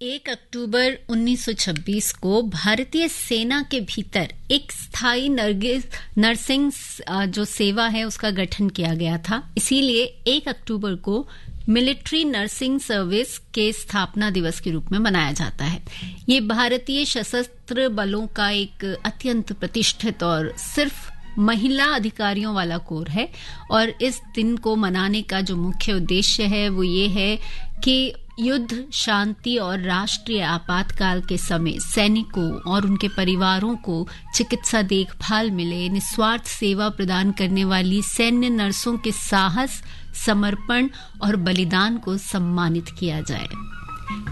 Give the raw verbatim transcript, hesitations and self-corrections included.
एक अक्टूबर उन्नीस सौ छब्बीस को भारतीय सेना के भीतर एक स्थायी नर्सिंग जो सेवा है उसका गठन किया गया था। इसीलिए एक अक्टूबर को मिलिट्री नर्सिंग सर्विस के स्थापना दिवस के रूप में मनाया जाता है। ये भारतीय सशस्त्र बलों का एक अत्यंत प्रतिष्ठित और सिर्फ महिला अधिकारियों वाला कोर है और इस दिन को मनाने का जो मुख्य उद्देश्य है वो ये है कि युद्ध, शांति और राष्ट्रीय आपातकाल के समय सैनिकों और उनके परिवारों को चिकित्सा देखभाल मिले। निस्वार्थ सेवा प्रदान करने वाली सैन्य नर्सों के साहस, समर्पण और बलिदान को सम्मानित किया जाए।